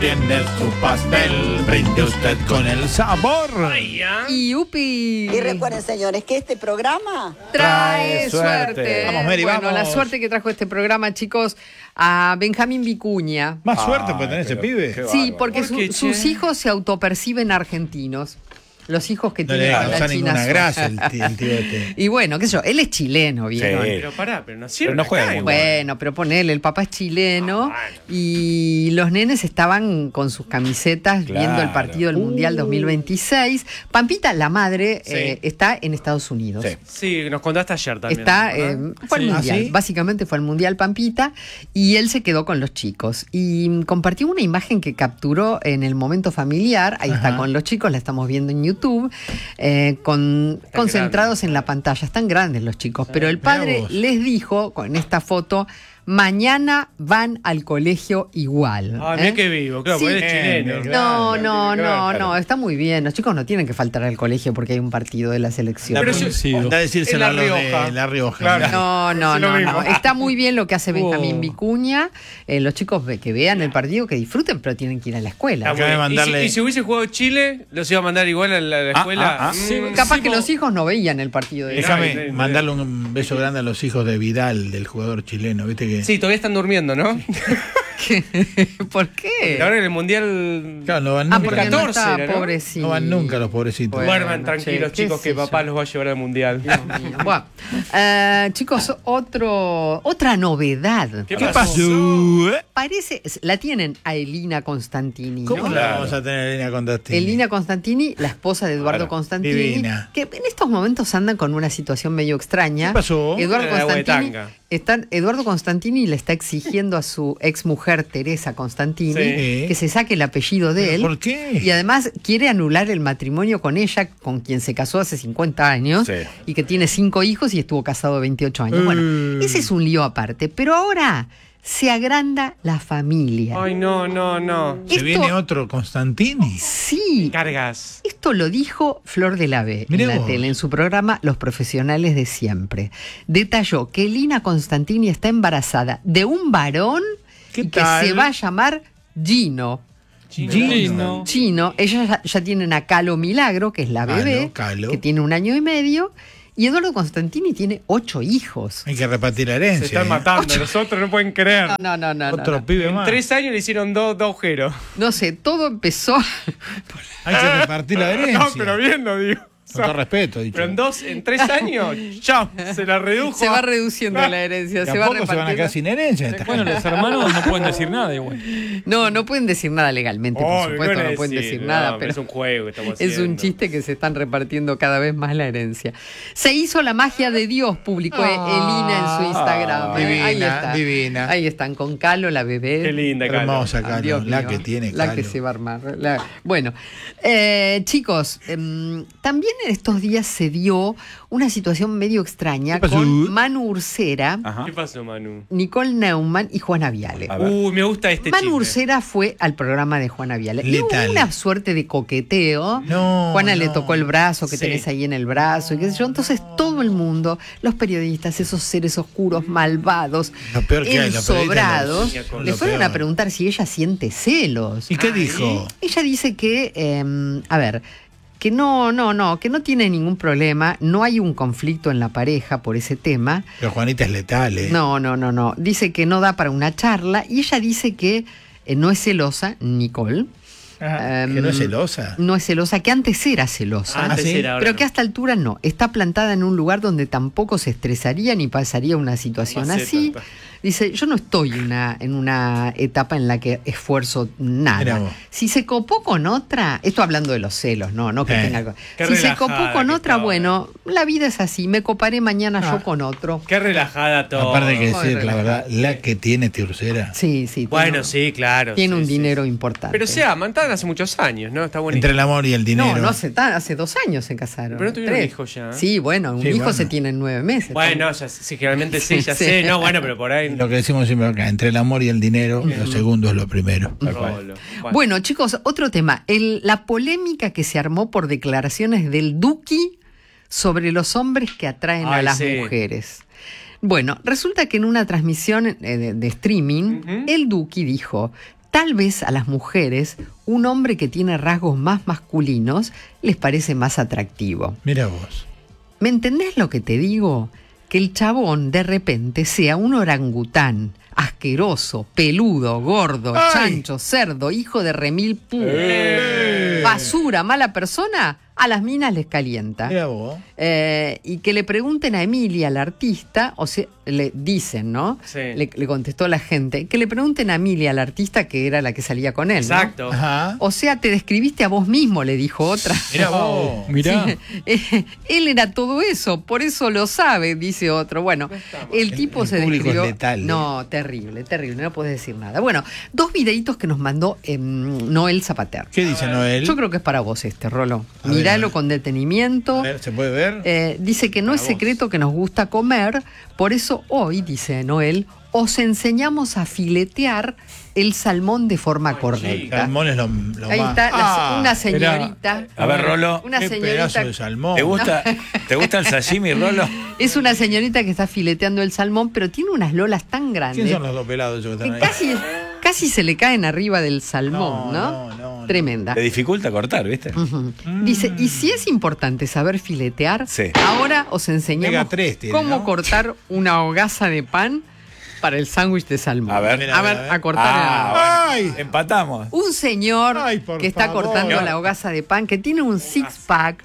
Tiene su pastel, brinde usted con el sabor. Y upi. Y recuerden, señores, que este programa Trae suerte. Vamos, Mary, bueno, vamos. la suerte que trajo este programa, chicos, a Benjamín Vicuña. Más suerte puede tener ese pibe. Sí, porque ¿Por qué, sus che? hijos se autoperciben argentinos. Los hijos que No le tiene con causa la China ninguna Suárez. grasa el tío este. Y bueno, qué sé yo, él es chileno, ¿vieron? Sí. Pero pará, pero no Pero no juega acá, muy Bueno, pero ponele, el papá es chileno y los nenes estaban con sus camisetas Claro. viendo el partido del Mundial 2026. Pampita, la madre, Sí. está en Estados Unidos. Sí. Sí, nos contaste ayer también. Está, ¿verdad? fue al Sí. Mundial, ¿Ah, sí? básicamente fue al Mundial Pampita y él se quedó con los chicos y compartió una imagen que capturó en el momento familiar, ahí está Ajá. con los chicos, la estamos viendo en YouTube, concentrados en la pantalla, están grandes los chicos, pero el mirá padre vos. les dijo con esta foto: mañana van al colegio igual. Ah, mira que vivo, claro, Sí. porque eres chileno. No, no, no, claro. no, está muy bien. Los chicos no tienen que faltar al colegio porque hay un partido de la selección. Pero Anda a decírselo en a La los Rioja. de La Rioja. Claro. No, no, Es lo no, mismo. no. Está muy bien lo que hace Benjamín Oh. Vicuña. Los chicos que vean el partido, que disfruten, pero tienen que ir a la escuela. Está Acaba de bueno. mandarle- ¿Y si hubiese jugado Chile, los iba a mandar igual a la escuela? Sí, Capaz que los hijos no veían el partido de Déjame Ay, mandarle un beso grande a los hijos de Vidal, del jugador chileno. ¿Viste que? Sí, todavía están durmiendo, ¿no? ¿Por qué? Ahora en el Mundial Claro, no van Ah, nunca. porque no 14 está, era, ¿no? pobrecito. No van nunca los pobrecitos. Bueno. duerman tranquilos, che, chicos, qué que sé papá yo. los va a llevar al Mundial. Bueno, chicos, otra novedad. ¿Qué ¿Qué pasó? pasó? Parece, la tienen a Elina Constantini, ¿Cómo ¿no? la vamos a tener en línea con Dustin? Elina Constantini, la esposa de Eduardo Claro, Constantini, divina. que en estos momentos andan con una situación medio extraña. ¿Qué pasó? Eduardo Era la Constantini, huetanga. Eduardo Constantini le está exigiendo a su ex mujer Teresa Constantini Sí. que se saque el apellido de él. ¿Por qué? Y además quiere anular el matrimonio con ella, con quien se casó hace 50 años Sí. y que tiene 5 hijos y estuvo casado 28 años. Bueno, ese es un lío aparte. Pero ahora se agranda la familia. Ay, no, no, no. ¿Se Esto- viene otro Constantini? Sí. Cargas. Esto lo dijo Flor de la B Mirá en la vos. tele, en su programa Los Profesionales de Siempre. Detalló que Elina Constantini está embarazada de un varón ¿Qué y que tal? se va a llamar Gino. Gino. Chino, ella ya tienen a Calo Milagro, que es la bebé, Calo. que tiene 1 año y medio, y Eduardo Constantini tiene 8 hijos. Hay que repartir la herencia. Se están matando, los otros no pueden creer. No. Otro no. pibe En más. 3 años le hicieron dos agujeros. No sé, todo empezó. Hay que repartir la herencia. No, pero bien lo digo. Con todo respeto, dicho. Pero en 3 años, chao, se la redujo. Se va reduciendo la herencia, De se a va poco se van a repartiendo. quedar sin herencia. esta Bueno, gente. los hermanos no pueden decir nada igual. No pueden decir nada legalmente, Oh, por supuesto, ¿qué no pueden decir No, nada, pero es un juego que estamos es haciendo. un chiste que se están repartiendo cada vez más la herencia. Se hizo la magia de Dios, publicó Elina en su Instagram. divina, Ahí está. divina. Ahí están con Calo, la bebé. Qué linda, Calo. Hermosa, Calo. Dios La mío, que tiene, la que Calo. se va a armar. Bueno, chicos, también en estos días se dio una situación medio extraña ¿Qué pasó? con Manu Ursera, ¿Qué pasó, Manu? Nicole Neumann y Juana Viale. Uy, me gusta este Manu chisme. Ursera fue al programa de Juana Viale. Y hubo Letal. una suerte de coqueteo. No, Juana le no. tocó el brazo que Sí. tenés ahí en el brazo y qué sé yo. Entonces todo el mundo, los periodistas, esos seres oscuros, malvados, Lo peor que hay, los ensobrados, periodistas lo le fueron peor. a preguntar si ella siente celos. ¿Y qué dijo? Ella dice que, a ver, que no tiene ningún problema, no hay un conflicto en la pareja por ese tema. Pero Juanita es letal, ¿eh? No. Dice que no da para una charla y ella dice que no es celosa, Nicole. Ajá, que no es celosa. No es celosa, que antes era celosa. Antes ¿sí? era, ahora Pero no. que a esta altura no. Está plantada en un lugar donde tampoco se estresaría ni pasaría una situación Maceta, así. está. Dice, yo no estoy en una etapa en la que esfuerzo Mirá nada. vos. Si se copó con otra, esto hablando de los celos, no que tenga... Qué Si se relajada copó con que otra, estaba. bueno, la vida es así, me coparé mañana Ah. yo con otro. Qué relajada todo. Aparte que Muy decir, la relajada. verdad, la que tiene Tiursera. Sí. Bueno, sí, claro. Tiene sí, un sí. dinero importante. Pero se aman, están hace muchos años, ¿no? Está bonito. Entre el amor y el dinero. No hace 2 años se casaron. Pero no tuvieron 3. hijos ya. Sí, bueno, un Sí, hijo bueno. se tiene en 9 meses. Bueno, ya, sí, generalmente sí, Sí, ya sí. sé. No, bueno, pero por ahí. Lo que decimos siempre acá, entre el amor y el dinero, lo segundo es lo primero. Rolo. Bueno, chicos, otro tema. La polémica que se armó por declaraciones del Duki sobre los hombres que atraen a Ay, las sí. mujeres. Bueno, resulta que en una transmisión de streaming, Ujú. el Duki dijo: Tal vez a las mujeres un hombre que tiene rasgos más masculinos les parece más atractivo. Mira vos. ¿Me entendés lo que te digo? Que el chabón de repente sea un orangután, asqueroso, peludo, gordo, ¡Ay! chancho, cerdo, hijo de remil pu, basura, mala persona, a las minas les calienta. Mira vos. Y que le pregunten a Emilia, la artista, o sea, le dicen, ¿no? Sí. Le contestó la gente, que le pregunten a Emilia, la artista, que era la que salía con él, ¿no? Exacto. Ajá. O sea, te describiste a vos mismo, le dijo otra. Mira vos. Mirá. Él era todo eso, por eso lo sabe, dice otro. Bueno, el tipo El se público describió. es letal, No, terrible, terrible, no puedes decir nada. Bueno, 2 videitos que nos mandó Noel Zapater. ¿Qué dice Noel? Yo creo que es para vos Rolo. A ver, Míralo a ver. con detenimiento. A ver, ¿se puede ver? Dice que no es secreto que nos gusta comer, por eso hoy, dice Noel, os enseñamos a filetear el salmón de forma El correcta. salmón es lo Ahí más. está Ah, una señorita. A ver, Rolo, Una qué señorita. pedazo de salmón. ¿te gusta el sashimi, Rolo? Es una señorita que está fileteando el salmón, pero tiene unas lolas tan grandes ¿Quién son los dos pelados esos que que están ahí? casi se le caen arriba del salmón, ¿no? No. Tremenda. Te dificulta cortar, ¿viste? Ujú. Dice, y si es importante saber filetear, Sí. ahora os enseñamos Omega 3 tiene, cómo ¿no? cortar una hogaza de pan para el sándwich de salmón. A ver. Mira, a ver, mira, a cortar la Ah, ¡Ay! bueno, empatamos. Un señor Ay, por que está favor. cortando la hogaza de pan, que tiene un six-pack,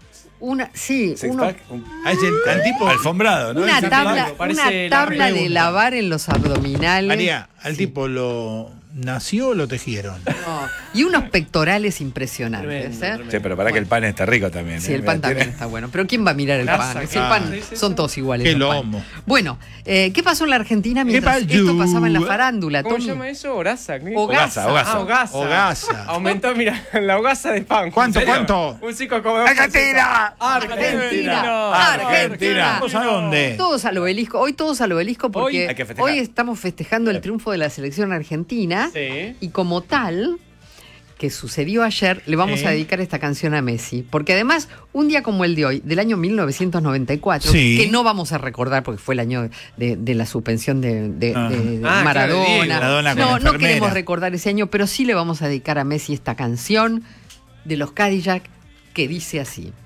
Six pack, Ah, es el tipo. alfombrado, ¿no? una Six tabla, pack. Parece una tabla la de pregunta. lavar en los abdominales. María, al tipo lo nació o lo tejieron. No, y unos pectorales impresionantes. Tremendo, Sí, pero para que el pan está rico también. Sí, ¿eh? el pan Mira, también tiene- está bueno. Pero ¿quién va a mirar el Grasa, pan? Si el claro. pan Sí, sí, son sí. todos iguales. Qué los panes. lomo. Bueno, ¿qué pasó en la Argentina mientras pasó? esto pasaba en la farándula? ¿Cómo Tommy? se llama eso? ¿Hogaza? ¿Qué? Hogaza. Hogaza. Ah, hogaza. Hogaza. Aumentó, mira, la hogaza de pan. ¿Cuánto, ¿En serio? cuánto? Un chico come ¡Argentina! Argentina. ¡Argentina! ¿Vamos a dónde? Todos al obelisco. Hoy todos al obelisco Hoy porque hay que festejar. hoy estamos festejando el triunfo de la selección argentina. Sí. Y como tal, que sucedió ayer, le vamos a dedicar esta canción a Messi. Porque además, un día como el de hoy, del año 1994, Sí. que no vamos a recordar porque fue el año de la suspensión de Ah. Ah, Maradona. claro, Diego. Maradona con No, no enfermera. queremos recordar ese año, pero sí le vamos a dedicar a Messi esta canción de los Cadillac que dice así.